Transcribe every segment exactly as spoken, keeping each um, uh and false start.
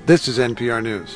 This is N P R News.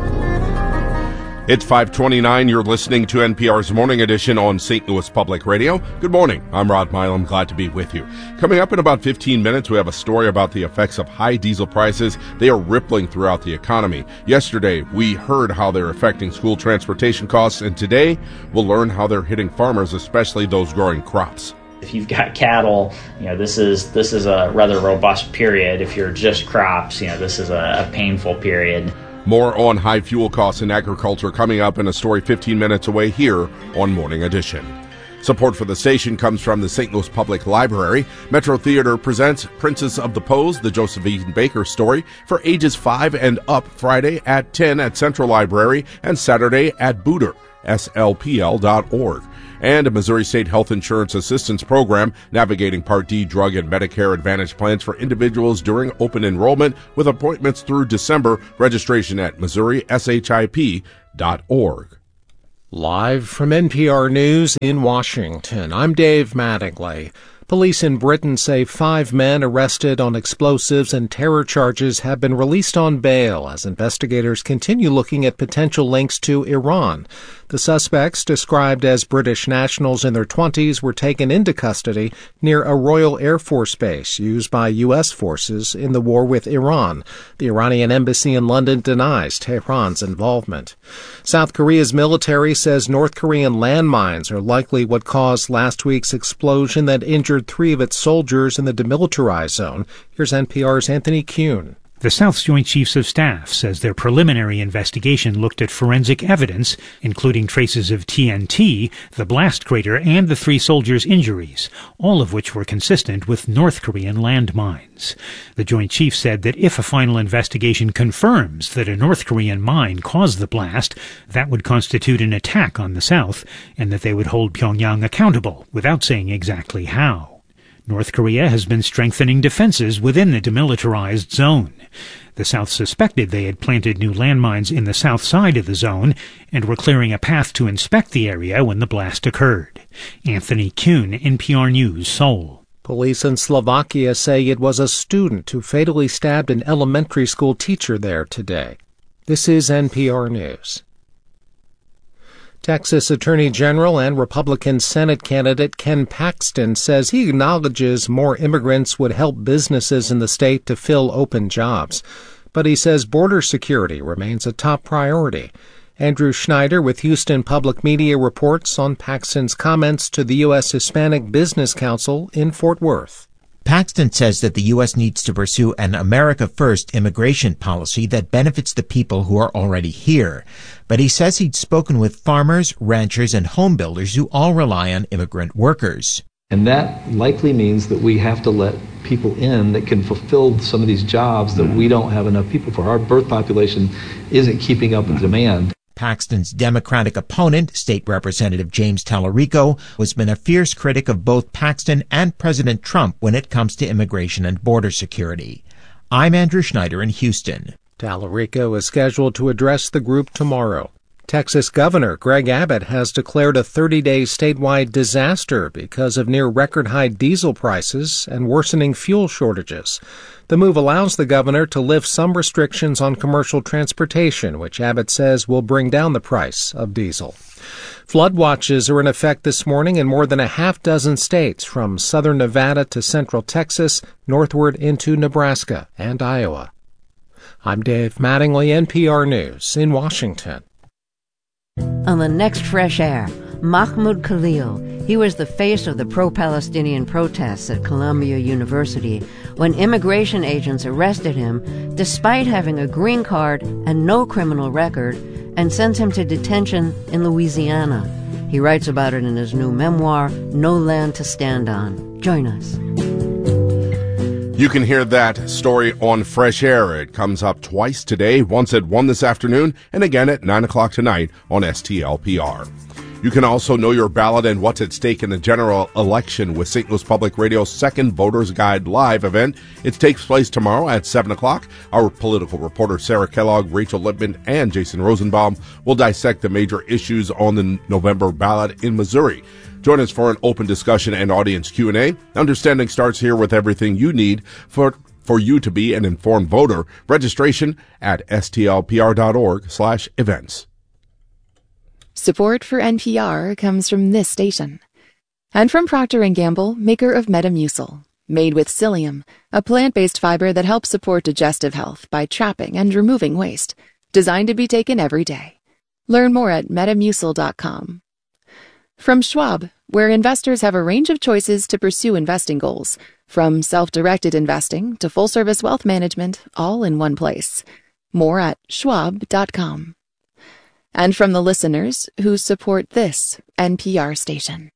It's five twenty-nine. You're listening to N P R's Morning Edition on Saint Louis Public Radio. Good morning. I'm Rod Milam. Glad to be with you. Coming up in about fifteen minutes, we have a story about the effects of high diesel prices. They are rippling throughout the economy. Yesterday, we heard how they're affecting school transportation costs, and today we'll learn how they're hitting farmers, especially those growing crops. If you've got cattle, you know, this is this is a rather robust period. If you're just crops, you know, this is a, a painful period. More on high fuel costs in agriculture coming up in a story fifteen minutes away here on Morning Edition. Support for the station comes from the Saint Louis Public Library. Metro Theater presents Princess of the Pose, the Josephine Baker story, for ages five and up, Friday at ten at Central Library and Saturday at Booter, S L P L dot org. And a Missouri State Health Insurance Assistance Program navigating Part D drug and Medicare Advantage plans for individuals during open enrollment with appointments through December. Registration at Missouri S H I P dot org. Live from N P R News in Washington, I'm Dave Mattingly. Police in Britain say five men arrested on explosives and terror charges have been released on bail as investigators continue looking at potential links to Iran. The suspects, described as British nationals in their twenties, were taken into custody near a Royal Air Force base used by U S forces in the war with Iran. The Iranian embassy in London denies Tehran's involvement. South Korea's military says North Korean landmines are likely what caused last week's explosion that injured three of its soldiers in the demilitarized zone. Here's N P R's Anthony Kuhn. The South's Joint Chiefs of Staff says their preliminary investigation looked at forensic evidence, including traces of T N T, the blast crater, and the three soldiers' injuries, all of which were consistent with North Korean landmines. The Joint Chiefs said that if a final investigation confirms that a North Korean mine caused the blast, that would constitute an attack on the South, and that they would hold Pyongyang accountable, without saying exactly how. North Korea has been strengthening defenses within the demilitarized zone. The South suspected they had planted new landmines in the south side of the zone and were clearing a path to inspect the area when the blast occurred. Anthony Kuhn, N P R News, Seoul. Police in Slovakia say it was a student who fatally stabbed an elementary school teacher there today. This is N P R News. Texas Attorney General and Republican Senate candidate Ken Paxton says he acknowledges more immigrants would help businesses in the state to fill open jobs. But he says border security remains a top priority. Andrew Schneider with Houston Public Media reports on Paxton's comments to the U S Hispanic Business Council in Fort Worth. Paxton says that the U S needs to pursue an America First immigration policy that benefits the people who are already here. But he says he'd spoken with farmers, ranchers, and home builders who all rely on immigrant workers. And that likely means that we have to let people in that can fulfill some of these jobs that we don't have enough people for. Our birth population isn't keeping up with demand. Paxton's Democratic opponent, State Representative James Tallarico, has been a fierce critic of both Paxton and President Trump when it comes to immigration and border security. I'm Andrew Schneider in Houston. Tallarico is scheduled to address the group tomorrow. Texas Governor Greg Abbott has declared a thirty-day statewide disaster because of near-record-high diesel prices and worsening fuel shortages. The move allows the governor to lift some restrictions on commercial transportation, which Abbott says will bring down the price of diesel. Flood watches are in effect this morning in more than a half dozen states, from southern Nevada to central Texas, northward into Nebraska and Iowa. I'm Dave Mattingly, N P R News in Washington. On the next Fresh Air, Mahmoud Khalil. He was the face of the pro-Palestinian protests at Columbia University when immigration agents arrested him despite having a green card and no criminal record and sent him to detention in Louisiana. He writes about it in his new memoir, No Land to Stand On. Join us. You can hear that story on Fresh Air. It comes up twice today, once at one this afternoon and again at nine o'clock tonight on S T L P R. You can also know your ballot and what's at stake in the general election with Saint Louis Public Radio's second Voters Guide Live event. It takes place tomorrow at seven o'clock. Our political reporter Sarah Kellogg, Rachel Lippman, and Jason Rosenbaum will dissect the major issues on the November ballot in Missouri. Join us for an open discussion and audience Q and A. Understanding starts here with everything you need for for you to be an informed voter. Registration at stlpr.org slash events. Support for N P R comes from this station. And from Procter and Gamble, maker of Metamucil. Made with psyllium, a plant-based fiber that helps support digestive health by trapping and removing waste. Designed to be taken every day. Learn more at metamucil dot com. From Schwab, where investors have a range of choices to pursue investing goals, from self-directed investing to full-service wealth management, all in one place. More at schwab dot com. And from the listeners who support this N P R station.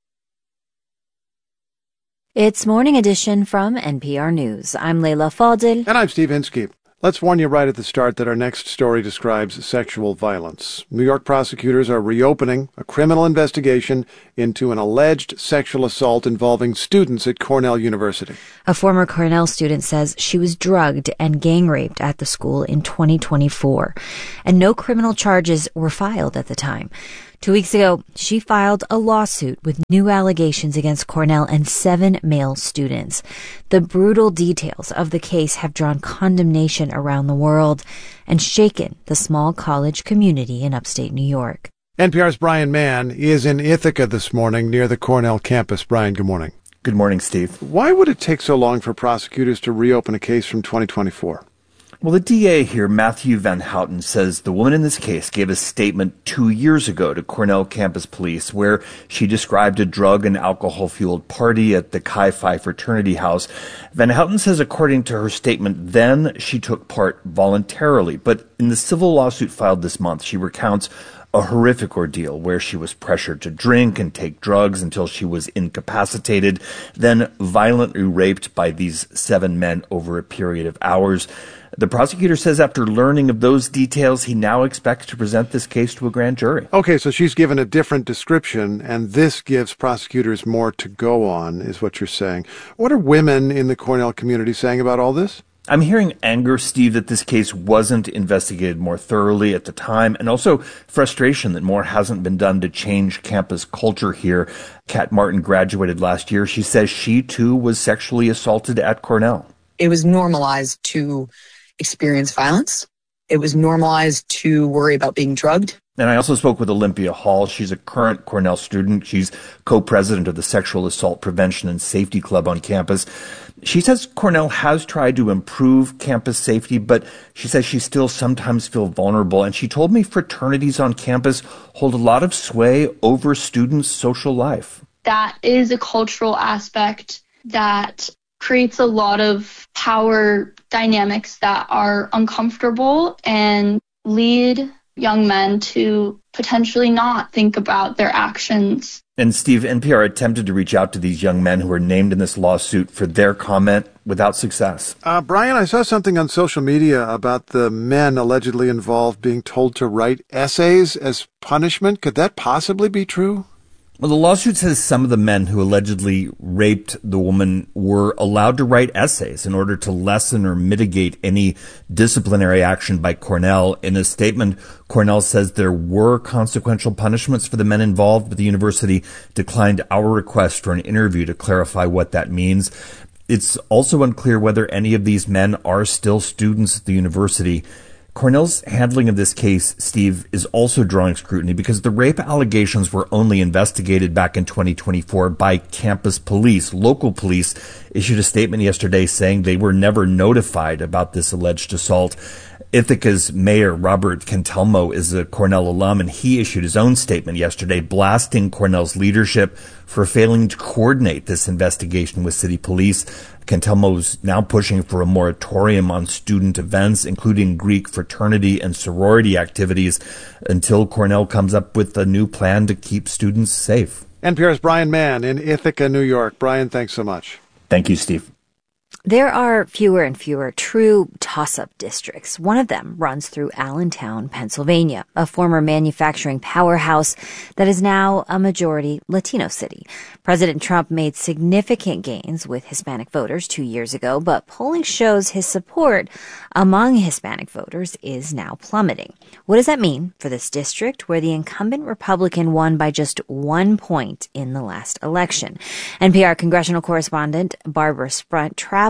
It's Morning Edition from N P R News. I'm Leila Fadil. And I'm Steve Inskeep. Let's warn you right at the start that our next story describes sexual violence. New York prosecutors are reopening a criminal investigation into an alleged sexual assault involving students at Cornell University. A former Cornell student says she was drugged and gang-raped at the school in twenty twenty-four, and no criminal charges were filed at the time. Two weeks ago, she filed a lawsuit with new allegations against Cornell and seven male students. The brutal details of the case have drawn condemnation around the world and shaken the small college community in upstate New York. N P R's Brian Mann is in Ithaca this morning near the Cornell campus. Brian, good morning. Good morning, Steve. Why would it take so long for prosecutors to reopen a case from twenty twenty-four? Well, the D A here, Matthew Van Houten, says the woman in this case gave a statement two years ago to Cornell campus police where she described a drug and alcohol-fueled party at the Chi Phi fraternity house. Van Houten says according to her statement then, she took part voluntarily. But in the civil lawsuit filed this month, she recounts a horrific ordeal where she was pressured to drink and take drugs until she was incapacitated, then violently raped by these seven men over a period of hours. The prosecutor says after learning of those details, he now expects to present this case to a grand jury. Okay, so she's given a different description, and this gives prosecutors more to go on, is what you're saying. What are women in the Cornell community saying about all this? I'm hearing anger, Steve, that this case wasn't investigated more thoroughly at the time, and also frustration that more hasn't been done to change campus culture here. Kat Martin graduated last year. She says she, too, was sexually assaulted at Cornell. It was normalized to experience violence. It was normalized to worry about being drugged. And I also spoke with Olympia Hall. She's a current Cornell student. She's co-president of the Sexual Assault Prevention and Safety Club on campus. She says Cornell has tried to improve campus safety, but she says she still sometimes feels vulnerable. And she told me fraternities on campus hold a lot of sway over students' social life. That is a cultural aspect that creates a lot of power dynamics that are uncomfortable and lead young men to potentially not think about their actions. And Steve, N P R attempted to reach out to these young men who were named in this lawsuit for their comment without success. Uh, Brian, I saw something on social media about the men allegedly involved being told to write essays as punishment. Could that possibly be true? Well, the lawsuit says some of the men who allegedly raped the woman were allowed to write essays in order to lessen or mitigate any disciplinary action by Cornell. In a statement, Cornell says there were consequential punishments for the men involved, but the university declined our request for an interview to clarify what that means. It's also unclear whether any of these men are still students at the university. Cornell's handling of this case, Steve, is also drawing scrutiny because the rape allegations were only investigated back in twenty twenty-four by campus police. Local police issued a statement yesterday saying they were never notified about this alleged assault. Ithaca's mayor, Robert Cantelmo, is a Cornell alum, and he issued his own statement yesterday blasting Cornell's leadership for failing to coordinate this investigation with city police. Cantelmo's now pushing for a moratorium on student events, including Greek fraternity and sorority activities, until Cornell comes up with a new plan to keep students safe. N P R's Brian Mann in Ithaca, New York. Brian, thanks so much. Thank you, Steve. There are fewer and fewer true toss-up districts. One of them runs through Allentown, Pennsylvania, a former manufacturing powerhouse that is now a majority Latino city. President Trump made significant gains with Hispanic voters two years ago, but polling shows his support among Hispanic voters is now plummeting. What does that mean for this district where the incumbent Republican won by just one point in the last election? N P R congressional correspondent Barbara Sprunt traveled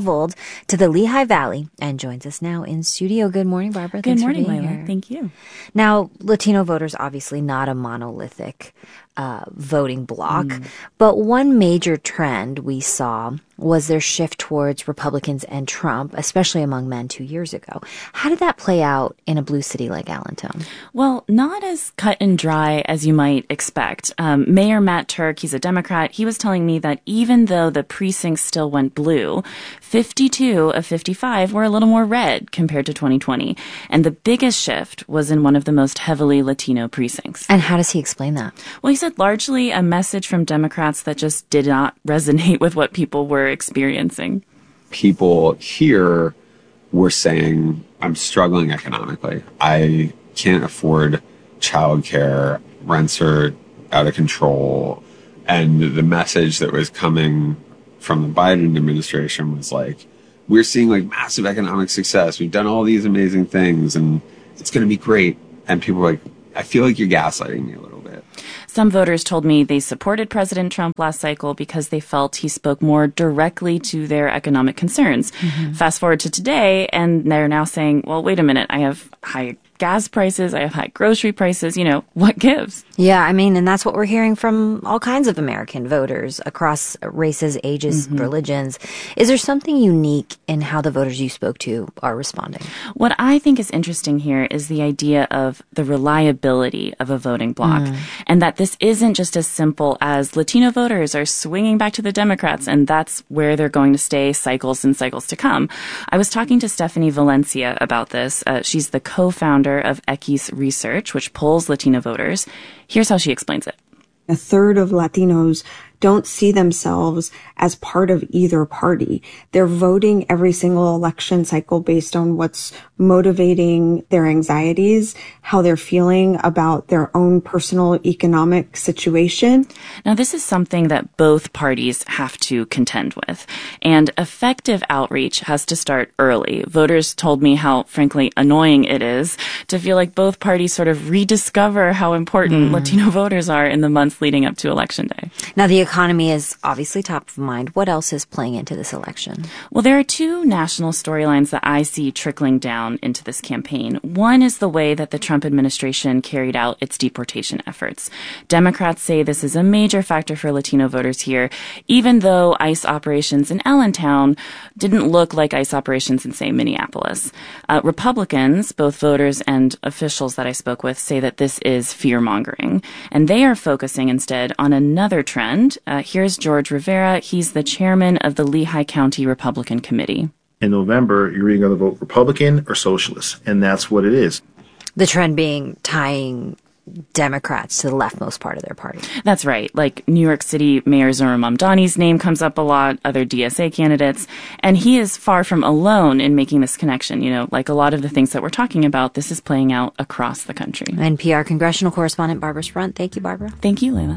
traveled to the Lehigh Valley and joins us now in studio. Good morning, Barbara. Good Thanks morning, for being Layla. here. Thank you. Now, Latino voters, obviously not a monolithic uh, voting bloc, Mm. but one major trend we saw was their shift towards Republicans and Trump, especially among men two years ago. How did that play out in a blue city like Allentown? Well, not as cut and dry as you might expect. Um, Mayor Matt Turk, he's a Democrat, he was telling me that even though the precincts still went blue, fifty-two of fifty-five were a little more red compared to twenty twenty. And the biggest shift was in one of the most heavily Latino precincts. And how does he explain that? Well, he said largely a message from Democrats that just did not resonate with what people were experiencing. People here were saying, I'm struggling economically. I can't afford childcare. Rents are out of control. And the message that was coming from the Biden administration was like, we're seeing like massive economic success. We've done all these amazing things and it's going to be great. And people were like, I feel like you're gaslighting me a little bit. Some voters told me they supported President Trump last cycle because they felt he spoke more directly to their economic concerns. Mm-hmm. Fast forward to today, and they're now saying, well, wait a minute, I have high gas prices, I have high grocery prices, you know, what gives? Yeah, I mean, and that's what we're hearing from all kinds of American voters across races, ages, mm-hmm. religions. Is there something unique in how the voters you spoke to are responding? What I think is interesting here is the idea of the reliability of a voting bloc, mm. and that this isn't just as simple as Latino voters are swinging back to the Democrats, and that's where they're going to stay cycles and cycles to come. I was talking to Stephanie Valencia about this. Uh, she's the co-founder of Equis Research, which polls Latino voters. Here's how she explains it. A third of Latinos don't see themselves as part of either party. They're voting every single election cycle based on what's motivating their anxieties, how they're feeling about their own personal economic situation. Now, this is something that both parties have to contend with. And effective outreach has to start early. Voters told me how, frankly, annoying it is to feel like both parties sort of rediscover how important mm. Latino voters are in the months leading up to Election Day. Now, the economy is obviously top of mind. What else is playing into this election? Well, there are two national storylines that I see trickling down into this campaign. One is the way that the Trump administration carried out its deportation efforts. Democrats say this is a major factor for Latino voters here, even though ICE operations in Allentown didn't look like ICE operations in, say, Minneapolis. Uh, Republicans, both voters and officials that I spoke with, say that this is fear-mongering, and they are focusing instead on another trend. Uh, here's George Rivera. He's the chairman of the Lehigh County Republican Committee. In November, you're either going to vote Republican or Socialist, and that's what it is. The trend being tying Democrats to the leftmost part of their party. That's right. Like New York City Mayor Zohran Mamdani's name comes up a lot, other D S A candidates, and he is far from alone in making this connection. You know, like a lot of the things that we're talking about, this is playing out across the country. N P R congressional correspondent Barbara Sprunt. Thank you, Barbara. Thank you, Layla.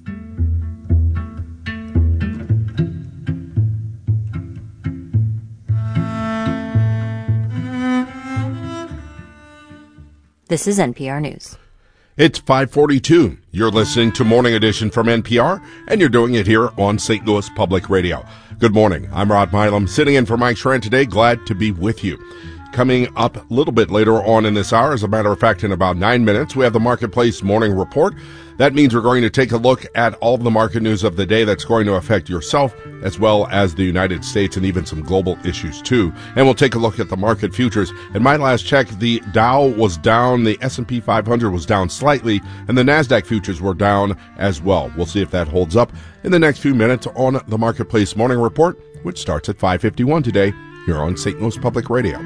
This is N P R News. It's five forty-two. You're listening to Morning Edition from N P R, and you're doing it here on Saint Louis Public Radio. Good morning. I'm Rod Milam, sitting in for Mike Schran today. Glad to be with you. Coming up a little bit later on in this hour, as a matter of fact, in about nine minutes, we have the Marketplace Morning Report. That means we're going to take a look at all of the market news of the day that's going to affect yourself, as well as the United States and even some global issues, too. And we'll take a look at the market futures. In my last check, the Dow was down, the S and P five hundred was down slightly, and the NASDAQ futures were down as well. We'll see if that holds up in the next few minutes on the Marketplace Morning Report, which starts at five fifty-one today here on Saint Louis Public Radio.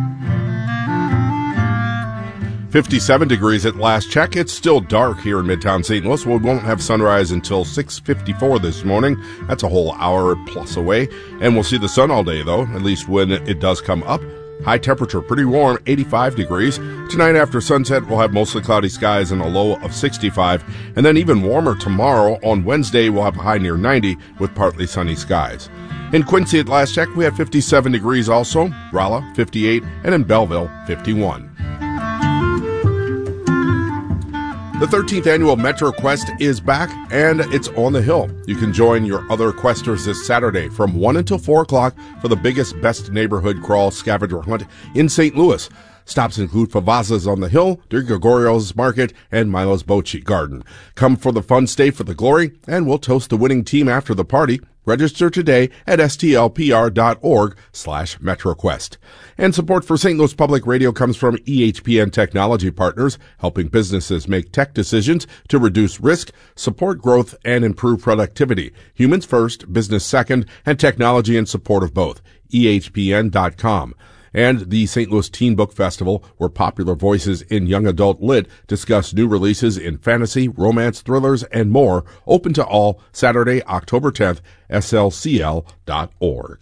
fifty-seven degrees at last check. It's still dark here in Midtown Saint Louis. We won't have sunrise until six fifty-four this morning. That's a whole hour plus away. And we'll see the sun all day, though, at least when it does come up. High temperature, pretty warm, eighty-five degrees. Tonight after sunset, we'll have mostly cloudy skies and a low of sixty-five. And then even warmer tomorrow. On Wednesday, we'll have a high near ninety with partly sunny skies. In Quincy at last check, we have fifty-seven degrees also. Rolla, fifty-eight. And in Belleville, fifty-one. The thirteenth annual Metro Quest is back, and it's on the Hill. You can join your other Questers this Saturday from one until four o'clock for the biggest Best Neighborhood Crawl scavenger hunt in Saint Louis. Stops include Favazza's on the Hill, De Gregorio's Market, and Milo's Bocce Garden. Come for the fun, stay for the glory, and we'll toast the winning team after the party. Register today at stlpr.org slash MetroQuest. And support for Saint Louis Public Radio comes from E H P N Technology Partners, helping businesses make tech decisions to reduce risk, support growth, and improve productivity. Humans first, business second, and technology in support of both. E H P N dot com. And the Saint Louis Teen Book Festival, where popular voices in young adult lit discuss new releases in fantasy, romance, thrillers, and more. Open to all, Saturday, October tenth, S L C L dot org.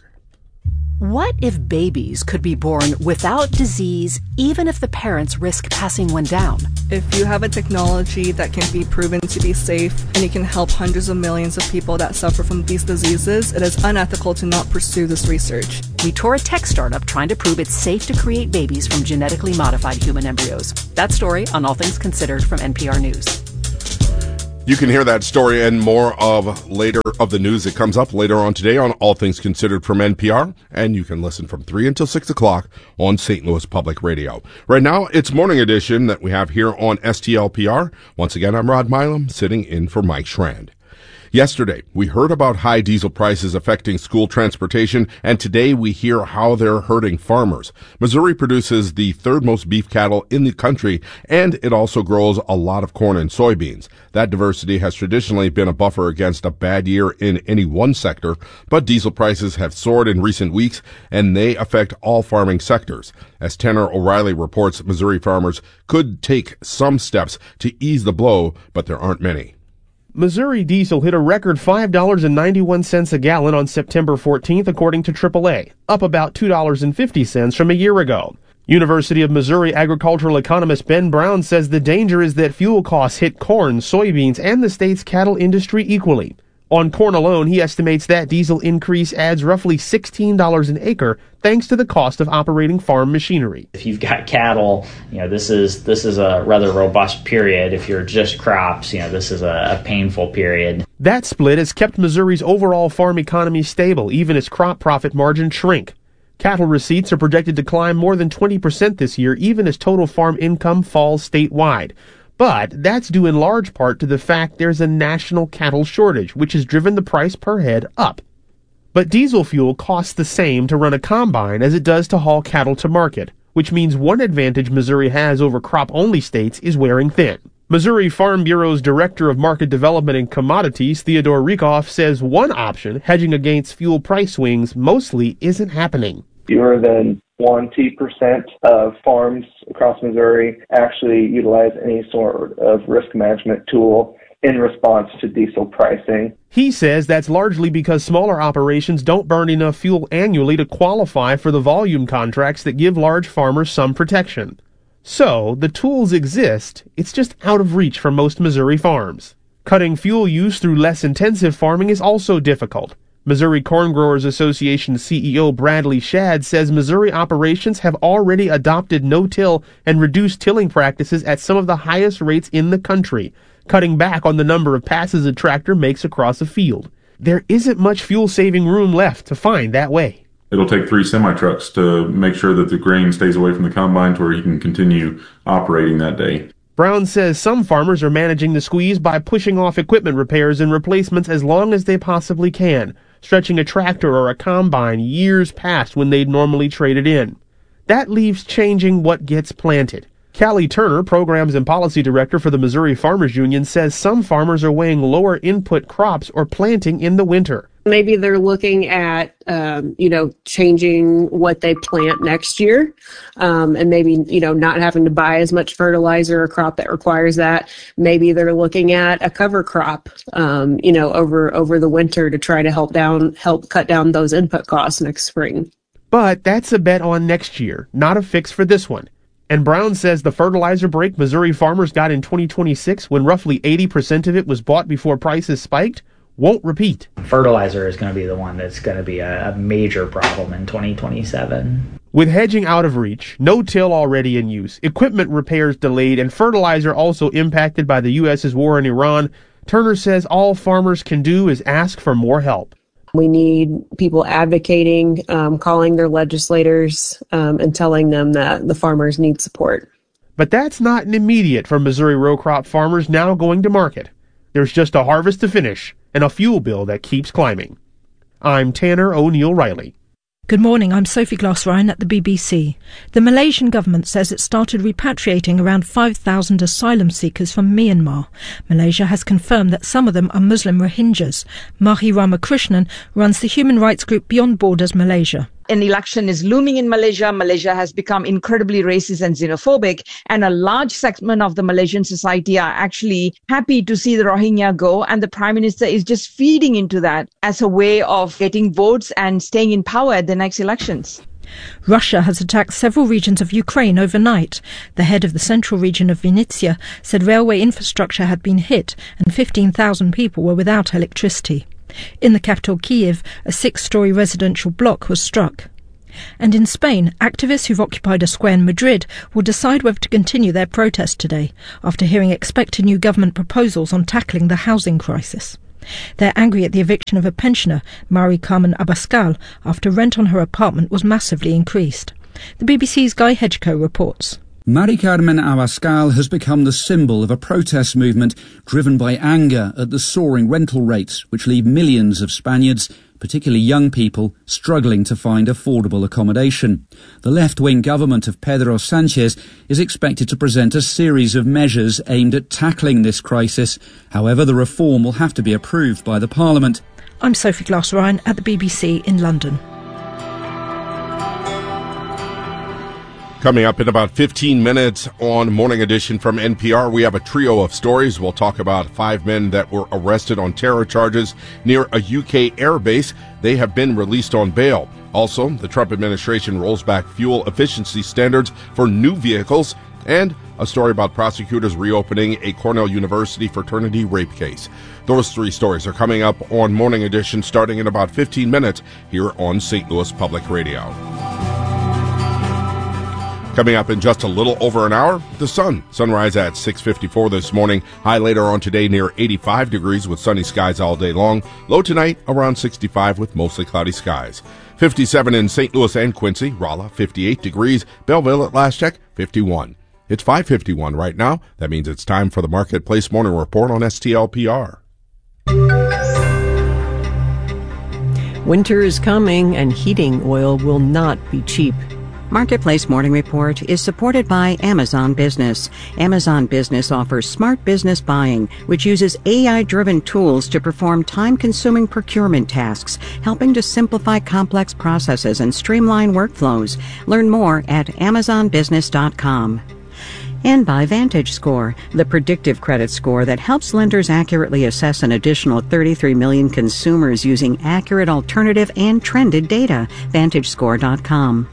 What if babies could be born without disease, even if the parents risk passing one down? If you have a technology that can be proven to be safe and you can help hundreds of millions of people that suffer from these diseases, it is unethical to not pursue this research. We tour a tech startup trying to prove it's safe to create babies from genetically modified human embryos. That story on All Things Considered from N P R News. You can hear that story and more of later of the news that comes up later on today on All Things Considered from N P R, and you can listen from three until six o'clock on Saint Louis Public Radio. Right now, it's Morning Edition that we have here on S T L P R. Once again, I'm Rod Milam, sitting in for Mike Schrand. Yesterday, we heard about high diesel prices affecting school transportation, and today we hear how they're hurting farmers. Missouri produces the third most beef cattle in the country, and it also grows a lot of corn and soybeans. That diversity has traditionally been a buffer against a bad year in any one sector, but diesel prices have soared in recent weeks, and they affect all farming sectors. As Tanner O'Reilly reports, Missouri farmers could take some steps to ease the blow, but there aren't many. Missouri diesel hit a record five dollars and ninety-one cents a gallon on September fourteenth, according to triple A, up about two dollars and fifty cents from a year ago. University of Missouri agricultural economist Ben Brown says the danger is that fuel costs hit corn, soybeans, and the state's cattle industry equally. On corn alone, he estimates that diesel increase adds roughly sixteen dollars an acre, thanks to the cost of operating farm machinery. If you've got cattle, you know, this is this is a rather robust period. If you're just crops, you know, this is a, a painful period. That split has kept Missouri's overall farm economy stable, even as crop profit margins shrink. Cattle receipts are projected to climb more than twenty percent this year, even as total farm income falls statewide. But that's due in large part to the fact there's a national cattle shortage, which has driven the price per head up. But diesel fuel costs the same to run a combine as it does to haul cattle to market, which means one advantage Missouri has over crop-only states is wearing thin. Missouri Farm Bureau's Director of Market Development and Commodities, Theodore Rieckhoff, says one option, hedging against fuel price swings, mostly isn't happening. Fewer than twenty percent of farms across Missouri actually utilize any sort of risk management tool in response to diesel pricing. He says that's largely because smaller operations don't burn enough fuel annually to qualify for the volume contracts that give large farmers some protection. So, the tools exist, it's just out of reach for most Missouri farms. Cutting fuel use through less intensive farming is also difficult. Missouri Corn Growers Association C E O Bradley Shadd says Missouri operations have already adopted no-till and reduced tilling practices at some of the highest rates in the country, cutting back on the number of passes a tractor makes across a field. There isn't much fuel-saving room left to find that way. It'll take three semi-trucks to make sure that the grain stays away from the combine to where you can continue operating that day. Brown says some farmers are managing the squeeze by pushing off equipment repairs and replacements as long as they possibly can, stretching a tractor or a combine years past when they'd normally trade it in. That leaves changing what gets planted. Callie Turner, Programs and Policy Director for the Missouri Farmers Union, says some farmers are weighing lower input crops or planting in the winter. Maybe they're looking at, um, you know, changing what they plant next year, um, and maybe, you know, not having to buy as much fertilizer or crop that requires that. Maybe they're looking at a cover crop, um, you know, over over the winter to try to help down, help cut down those input costs next spring. But that's a bet on next year, not a fix for this one. And Brown says the fertilizer break Missouri farmers got in twenty twenty-six, when roughly eighty percent of it was bought before prices spiked, won't repeat. Fertilizer is going to be the one that's going to be a, a major problem in twenty twenty-seven. With hedging out of reach, no-till already in use, equipment repairs delayed, and fertilizer also impacted by the U S's war in Iran, Turner says all farmers can do is ask for more help. We need people advocating, um, calling their legislators, um, and telling them that the farmers need support. But that's not an immediate for Missouri row crop farmers now going to market. There's just a harvest to finish and a fuel bill that keeps climbing. I'm Tanner O'Neill Riley. Good morning, I'm Sophie Glass-Ryan at the B B C. The Malaysian government says it started repatriating around five thousand asylum seekers from Myanmar. Malaysia has confirmed that some of them are Muslim Rohingyas. Mahi Ramakrishnan runs the human rights group Beyond Borders Malaysia. An election is looming in Malaysia. Malaysia has become incredibly racist and xenophobic, and a large segment of the Malaysian society are actually happy to see the Rohingya go, and the Prime Minister is just feeding into that as a way of getting votes and staying in power at the next elections. Russia has attacked several regions of Ukraine overnight. The head of the central region of Vinnytsia said railway infrastructure had been hit and fifteen thousand people were without electricity. In the capital Kiev, a six-storey residential block was struck. And in Spain, activists who've occupied a square in Madrid will decide whether to continue their protest today, after hearing expected new government proposals on tackling the housing crisis. They're angry at the eviction of a pensioner, Mari Carmen Abascal, after rent on her apartment was massively increased. The B B C's Guy Hedgecoe reports. Mari Carmen Abascal has become the symbol of a protest movement driven by anger at the soaring rental rates, which leave millions of Spaniards, particularly young people, struggling to find affordable accommodation. The left-wing government of Pedro Sanchez is expected to present a series of measures aimed at tackling this crisis. However, the reform will have to be approved by the Parliament. I'm Sophie Glass-Ryan at the B B C in London. Coming up in about fifteen minutes on Morning Edition from N P R, we have a trio of stories. We'll talk about five men that were arrested on terror charges near a U K airbase. They have been released on bail. Also, the Trump administration rolls back fuel efficiency standards for new vehicles, and a story about prosecutors reopening a Cornell University fraternity rape case. Those three stories are coming up on Morning Edition starting in about fifteen minutes here on Saint Louis Public Radio. Coming up in just a little over an hour, the sun. Sunrise at six fifty-four this morning. High later on today near eighty-five degrees with sunny skies all day long. Low tonight around sixty-five with mostly cloudy skies. fifty-seven in Saint Louis and Quincy. Rolla, fifty-eight degrees. Belleville at last check, fifty-one. It's five fifty-one right now. That means it's time for the Marketplace Morning Report on S T L P R. Winter is coming and heating oil will not be cheap. Marketplace Morning Report is supported by Amazon Business. Amazon Business offers smart business buying, which uses A I-driven tools to perform time-consuming procurement tasks, helping to simplify complex processes and streamline workflows. Learn more at amazon business dot com. And by VantageScore, the predictive credit score that helps lenders accurately assess an additional thirty-three million consumers using accurate alternative and trended data. vantage score dot com.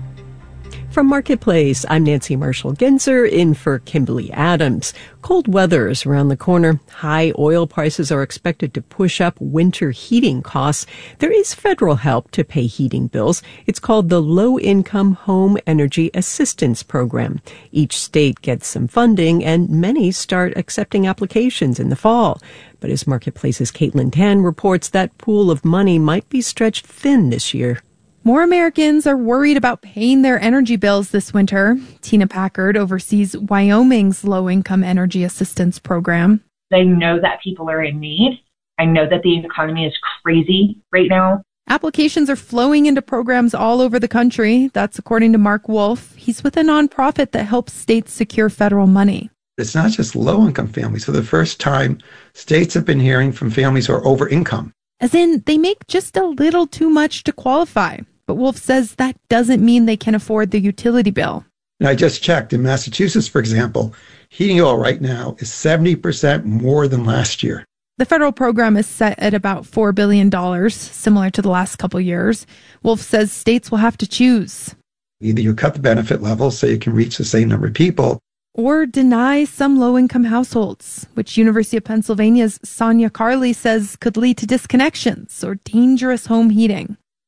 From Marketplace, I'm Nancy Marshall-Genzer in for Kimberly Adams. Cold weather is around the corner. High oil prices are expected to push up winter heating costs. There is federal help to pay heating bills. It's called the Low Income Home Energy Assistance Program. Each state gets some funding, and many start accepting applications in the fall. But as Marketplace's Caitlin Tan reports, that pool of money might be stretched thin this year. More Americans are worried about paying their energy bills this winter. Tina Packard oversees Wyoming's low-income energy assistance program. They know that people are in need. I know that the economy is crazy right now. Applications are flowing into programs all over the country. That's according to Mark Wolf. He's with a nonprofit that helps states secure federal money. It's not just low-income families. For the first time, states have been hearing from families who are over income. As in, they make just a little too much to qualify. But Wolf says that doesn't mean they can afford the utility bill. And I just checked. In Massachusetts, for example, heating oil right now is seventy percent more than last year. The federal program is set at about four billion dollars, similar to the last couple years. Wolf says states will have to choose. Either you cut the benefit level so you can reach the same number of people, or deny some low-income households, which University of Pennsylvania's Sonia Carley says could lead to disconnections or dangerous home heating.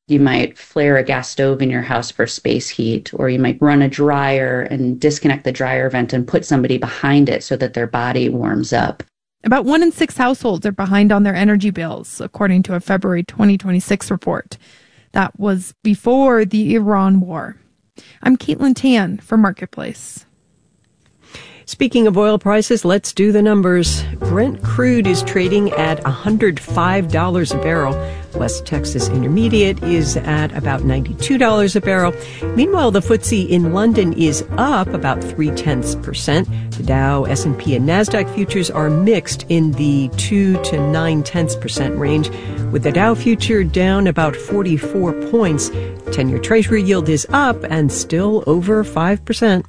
You might flare a gas stove in your house for space heat, or you might run a dryer and disconnect the dryer vent and put somebody behind it so that their body warms up. About one in six households are behind on their energy bills, according to a February twenty twenty-six report. That was before the Iran war. I'm Caitlin Tan for Marketplace. Speaking of oil prices, let's do the numbers. Brent crude is trading at one hundred five dollars a barrel. West Texas Intermediate is at about ninety-two dollars a barrel. Meanwhile, the F T S E in London is up about three-tenths percent. The Dow, S and P, and NASDAQ futures are mixed in the two to nine-tenths percent range, with the Dow future down about forty-four points. ten-year Treasury yield is up and still over five percent.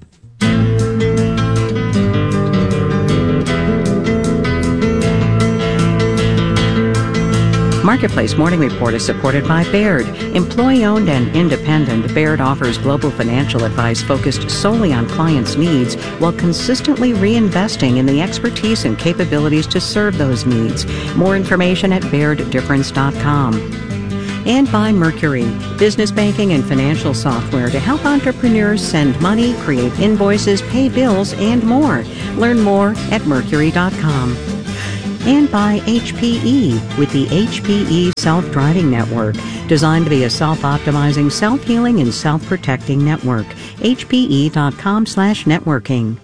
Marketplace Morning Report is supported by Baird. Employee-owned and independent, Baird offers global financial advice focused solely on clients' needs while consistently reinvesting in the expertise and capabilities to serve those needs. More information at baird difference dot com. And by Mercury, business banking and financial software to help entrepreneurs send money, create invoices, pay bills, and more. Learn more at mercury dot com. And by H P E with the H P E Self-Driving Network, designed to be a self-optimizing, self-healing, and self-protecting network. H P E dot com slash networking.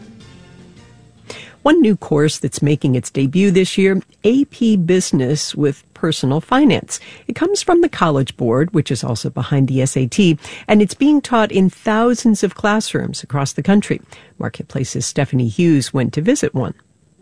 One new course that's making its debut this year, A P Business with Personal Finance. It comes from the College Board, which is also behind the S A T, and it's being taught in thousands of classrooms across the country. Marketplace's Stephanie Hughes went to visit one.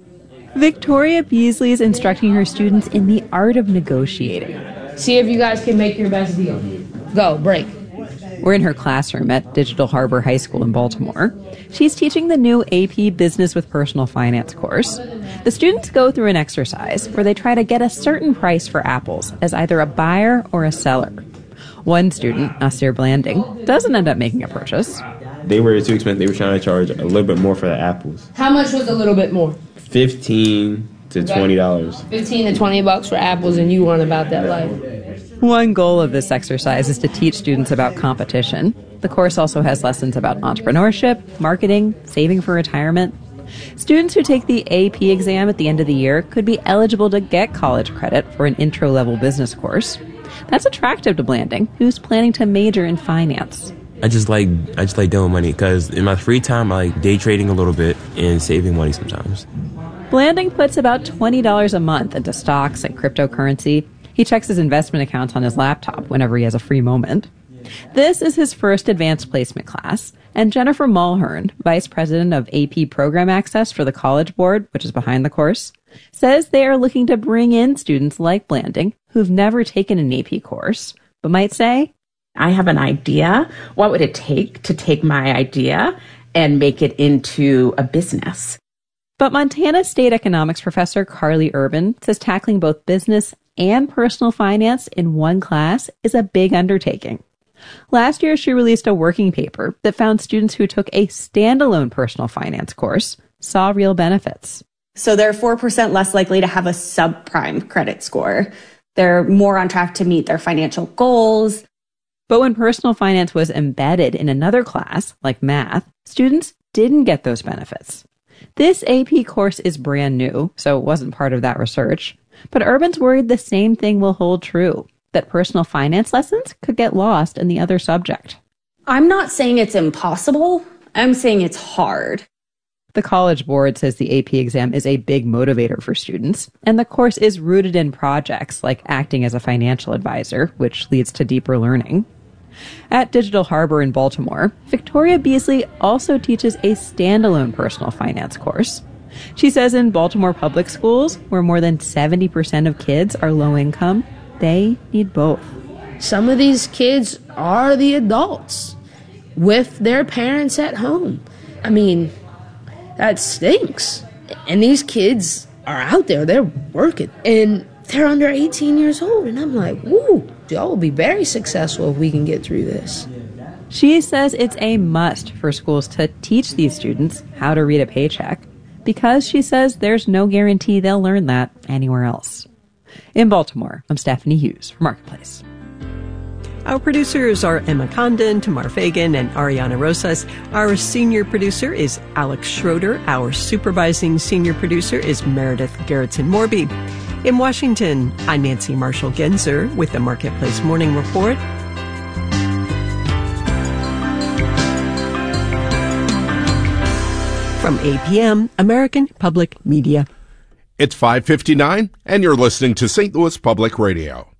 Victoria Beasley is instructing her students in the art of negotiating. See if you guys can make your best deal. Go, break. We're in her classroom at Digital Harbor High School in Baltimore. She's teaching the new A P Business with Personal Finance course. The students go through an exercise where they try to get a certain price for apples as either a buyer or a seller. One student, Nasir Blanding, doesn't end up making a purchase. They were too expensive. They were trying to charge a little bit more for the apples. How much was a little bit more? Fifteen to twenty dollars. Fifteen to twenty bucks for apples, and you want about that life. One goal of this exercise is to teach students about competition. The course also has lessons about entrepreneurship, marketing, saving for retirement. Students who take the A P exam at the end of the year could be eligible to get college credit for an intro-level business course. That's attractive to Blanding, who's planning to major in finance. I just like I just like doing money because in my free time I like day trading a little bit and saving money sometimes. Blanding puts about twenty dollars a month into stocks and cryptocurrency. He checks his investment accounts on his laptop whenever he has a free moment. This is his first advanced placement class, and Jennifer Mulhern, Vice President of A P Program Access for the College Board, which is behind the course, says they are looking to bring in students like Blanding who've never taken an A P course, but might say, I have an idea. What would it take to take my idea and make it into a business? But Montana State economics professor Carly Urban says tackling both business and personal finance in one class is a big undertaking. Last year, she released a working paper that found students who took a standalone personal finance course saw real benefits. So they're four percent less likely to have a subprime credit score. They're more on track to meet their financial goals. But when personal finance was embedded in another class, like math, students didn't get those benefits. This A P course is brand new, so it wasn't part of that research. But Urban's worried the same thing will hold true, that personal finance lessons could get lost in the other subject. I'm not saying it's impossible. I'm saying it's hard. The College Board says the A P exam is a big motivator for students, and the course is rooted in projects like acting as a financial advisor, which leads to deeper learning. At Digital Harbor in Baltimore, Victoria Beasley also teaches a standalone personal finance course. She says in Baltimore public schools, where more than seventy percent of kids are low income, they need both. Some of these kids are the adults with their parents at home. I mean, that stinks. And these kids are out there, they're working, and they're under eighteen years old. And I'm like, woo, y'all will be very successful if we can get through this. She says it's a must for schools to teach these students how to read a paycheck, because she says there's no guarantee they'll learn that anywhere else. In Baltimore, I'm Stephanie Hughes for Marketplace. Our producers are Emma Condon, Tamar Fagan, and Ariana Rosas. Our senior producer is Alex Schroeder. Our supervising senior producer is Meredith Gerritsen-Morby. In Washington, I'm Nancy Marshall-Genzer with the Marketplace Morning Report. From A P M, American Public Media. It's five fifty-nine, and you're listening to Saint Louis Public Radio.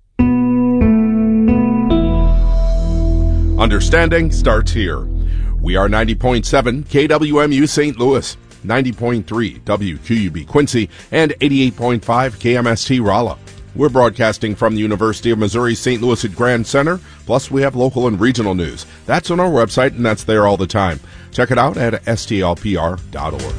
Understanding starts here. We are ninety point seven K W M U Saint Louis, ninety point three W Q U B Quincy, and eighty-eight point five K M S T Rolla. We're broadcasting from the University of Missouri Saint Louis at Grand Center, plus we have local and regional news. That's on our website, and that's there all the time. Check it out at S T L P R dot org.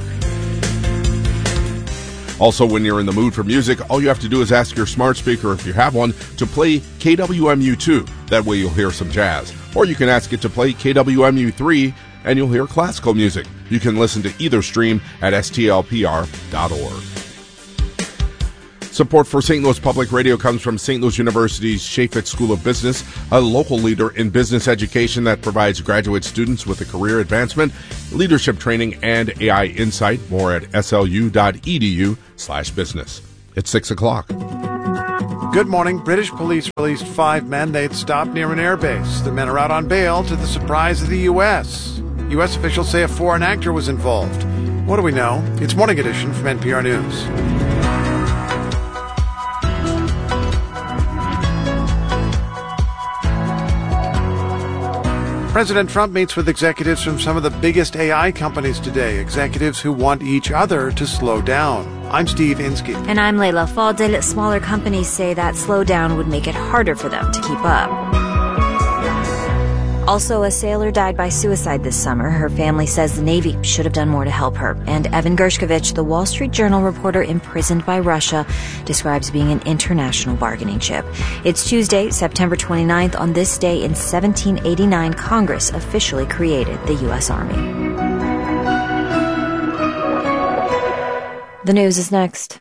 Also, when you're in the mood for music, all you have to do is ask your smart speaker, if you have one, to play K W M U two. That way you'll hear some jazz. Or you can ask it to play K W M U three, and you'll hear classical music. You can listen to either stream at S T L P R dot org. Support for Saint Louis Public Radio comes from Saint Louis University's Chaffetz School of Business, a local leader in business education that provides graduate students with a career advancement, leadership training, and A I insight. More at S L U dot E D U slash business. It's six o'clock. Good morning. British police released five men they'd stopped near an airbase. The men are out on bail to the surprise of the U S. U S officials say a foreign actor was involved. What do we know? It's Morning Edition from N P R News. President Trump meets with executives from some of the biggest A I companies today, executives who want each other to slow down. I'm Steve Inskeep. And I'm Layla Fadel. Smaller companies say that slowdown would make it harder for them to keep up. Also, a sailor died by suicide this summer. Her family says the Navy should have done more to help her. And Evan Gershkovich, the Wall Street Journal reporter imprisoned by Russia, describes being an international bargaining chip. It's Tuesday, September twenty-ninth. On this day in seventeen eighty-nine, Congress officially created the U S Army. The news is next.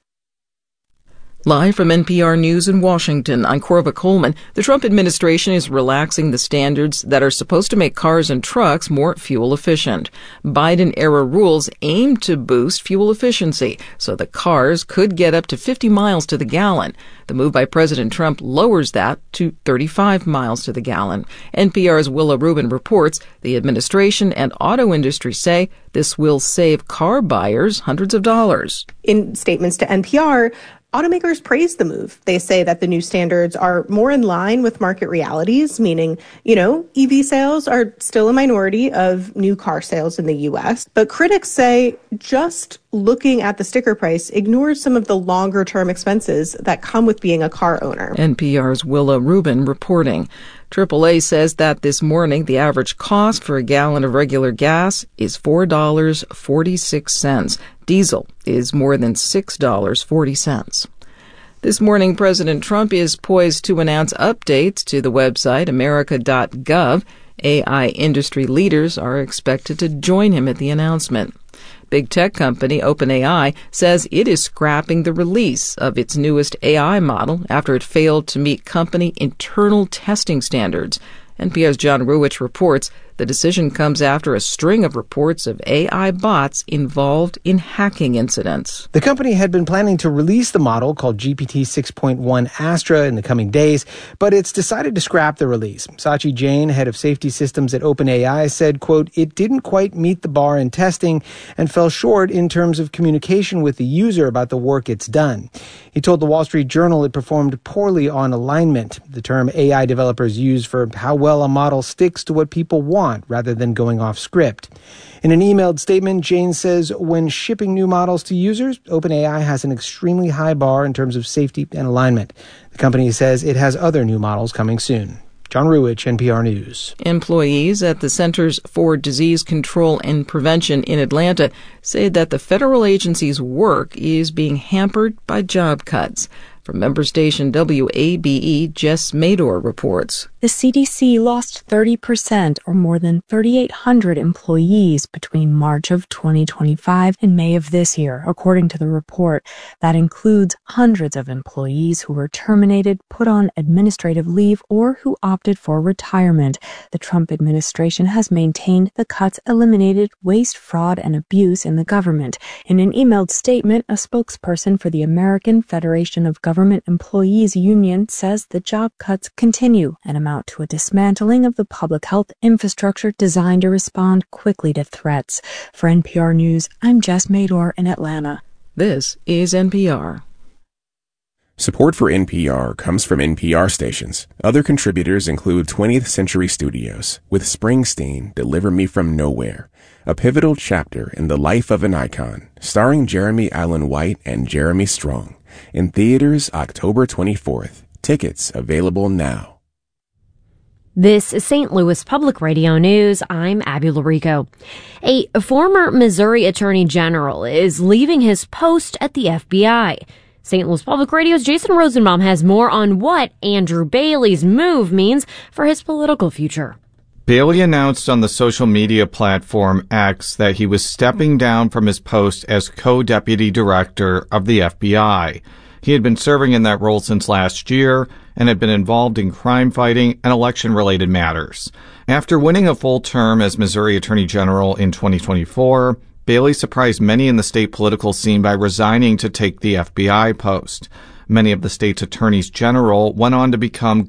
Live from N P R News in Washington, I'm Corva Coleman. The Trump administration is relaxing the standards that are supposed to make cars and trucks more fuel efficient. Biden-era rules aim to boost fuel efficiency, so the cars could get up to fifty miles to the gallon. The move by President Trump lowers that to thirty-five miles to the gallon. N P R's Willa Rubin reports the administration and auto industry say this will save car buyers hundreds of dollars. In statements to N P R, automakers praise the move. They say that the new standards are more in line with market realities, meaning, you know, E V sales are still a minority of new car sales in the U S. But critics say just looking at the sticker price ignores some of the longer-term expenses that come with being a car owner. N P R's Willa Rubin reporting. triple A says that this morning the average cost for a gallon of regular gas is four dollars and forty-six cents. Diesel is more than six dollars and forty cents. This morning, President Trump is poised to announce updates to the website America dot gov. A I industry leaders are expected to join him at the announcement. Big tech company OpenAI says it is scrapping the release of its newest A I model after it failed to meet company internal testing standards. N P R's John Ruwitch reports the decision comes after a string of reports of A I bots involved in hacking incidents. The company had been planning to release the model called G P T six point one Astra in the coming days, but it's decided to scrap the release. Sachi Jain, head of safety systems at OpenAI, said, quote, it didn't quite meet the bar in testing and fell short in terms of communication with the user about the work it's done. He told the Wall Street Journal it performed poorly on alignment, the term A I developers use for how well a model sticks to what people want rather than going off script. In an emailed statement, Jain says when shipping new models to users, OpenAI has an extremely high bar in terms of safety and alignment. The company says it has other new models coming soon. John Ruwitch, N P R News. Employees at the Centers for Disease Control and Prevention in Atlanta say that the federal agency's work is being hampered by job cuts. From member station W A B E, Jess Mador reports. The C D C lost thirty percent or more than three thousand eight hundred employees between March of twenty twenty-five and May of this year, according to the report. That includes hundreds of employees who were terminated, put on administrative leave, or who opted for retirement. The Trump administration has maintained the cuts eliminated waste, fraud, and abuse in the government. In an emailed statement, a spokesperson for the American Federation of Government Employees Union says the job cuts continue and amount to a dismantling of the public health infrastructure designed to respond quickly to threats. For N P R News, I'm Jess Mador in Atlanta. This is N P R. Support for N P R comes from N P R stations. Other contributors include twentieth Century Studios with Springsteen, Deliver Me From Nowhere, a pivotal chapter in the life of an icon, starring Jeremy Allen White and Jeremy Strong. In theaters October twenty-fourth. Tickets available now. This is Saint Louis Public Radio News. I'm Abby Larico. A former Missouri Attorney General is leaving his post at the F B I. Saint Louis Public Radio's Jason Rosenbaum has more on what Andrew Bailey's move means for his political future. Bailey announced on the social media platform X that he was stepping down from his post as co-deputy director of the F B I. He had been serving in that role since last year and had been involved in crime fighting and election-related matters. After winning a full term as Missouri Attorney General in twenty twenty-four, Bailey surprised many in the state political scene by resigning to take the F B I post. Many of the state's attorneys general went on to become